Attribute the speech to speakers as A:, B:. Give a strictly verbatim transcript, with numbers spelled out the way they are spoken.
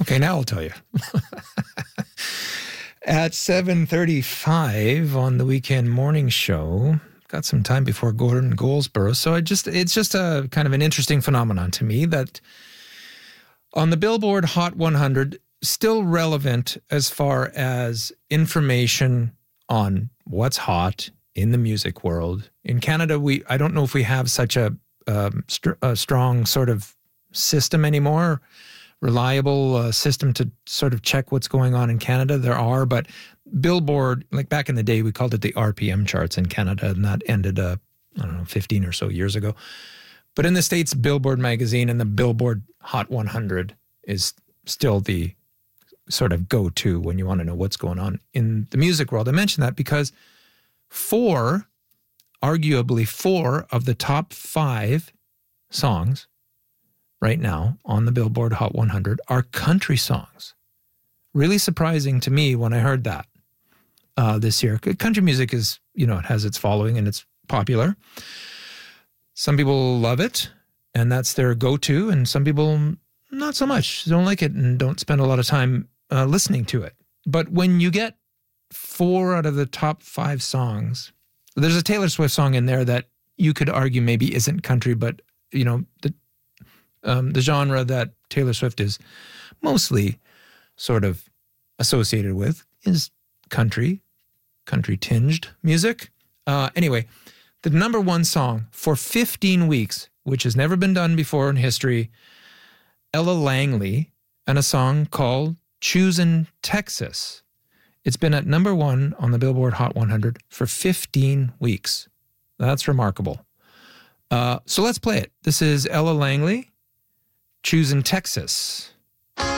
A: Okay, now I'll tell you. At seven thirty-five on the weekend morning show, got some time before Gordon Goldsboro. So I just it's just a kind of an interesting phenomenon to me that on the Billboard Hot one hundred, still relevant as far as information on what's hot in the music world. In Canada, we I don't know if we have such a, um, st- a strong sort of system anymore, reliable uh, system to sort of check what's going on in Canada. There are, but Billboard, like back in the day, we called it the R P M charts in Canada, and that ended, uh, I don't know, fifteen or so years ago. But in the States, Billboard magazine and the Billboard Hot one hundred is still the sort of go-to when you want to know what's going on in the music world. I mention that because four, arguably four of the top five songs right now on the Billboard Hot one hundred are country songs. Really surprising to me when I heard that uh, this year. Country music is, you know, it has its following and it's popular. Some people love it and that's their go-to, and some people not so much, don't like it and don't spend a lot of time uh, listening to it. But when you get four out of the top five songs, there's a Taylor Swift song in there that you could argue maybe isn't country, but, you know, the Um, the genre that Taylor Swift is mostly sort of associated with is country, country-tinged music. Uh, anyway, the number one song for fifteen weeks, which has never been done before in history, Ella Langley, and a song called Choosin' Texas. It's been at number one on the Billboard Hot one hundred for fifteen weeks. That's remarkable. Uh, so let's play it. This is Ella Langley, Choosin' Texas.